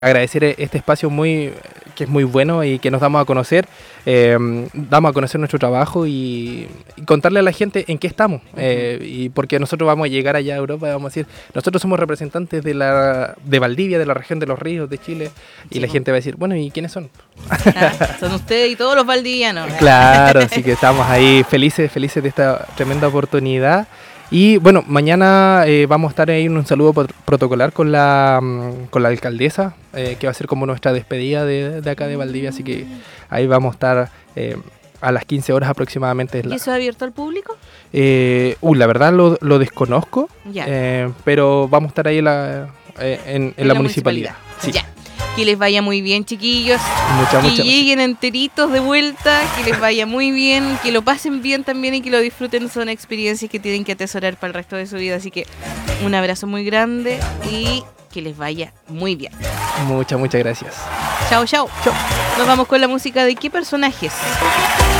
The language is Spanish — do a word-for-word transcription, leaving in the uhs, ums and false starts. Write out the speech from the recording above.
agradecer este espacio muy que es muy bueno y que nos damos a conocer, eh, damos a conocer nuestro trabajo y, y contarle a la gente en qué estamos, uh-huh. eh, y porque nosotros vamos a llegar allá a Europa, vamos a decir, nosotros somos representantes de la de Valdivia, de la región de los ríos de Chile, y sí, la gente va a decir, bueno, ¿y quiénes son? Ah, son ustedes y todos los valdivianos. Claro, así que estamos ahí felices, felices de esta tremenda oportunidad. Y bueno, mañana eh, vamos a estar ahí en un saludo protocolar con la, con la alcaldesa, eh, que va a ser como nuestra despedida de, de acá de Valdivia, así que ahí vamos a estar eh, a las quince horas aproximadamente. ¿Y eso es abierto al público? Eh, uh, la verdad lo, lo desconozco, eh, pero vamos a estar ahí en la, eh, en, en en la, la municipalidad. municipalidad. Sí. Ya. Que les vaya muy bien, chiquillos. Mucha, que mucha lleguen gracias. enteritos de vuelta, que les vaya muy bien, que lo pasen bien también y que lo disfruten. Son experiencias que tienen que atesorar para el resto de su vida. Así que un abrazo muy grande y que les vaya muy bien. Muchas, muchas gracias. Chao, chao. Chao. Nos vamos con la música de ¿qué personajes?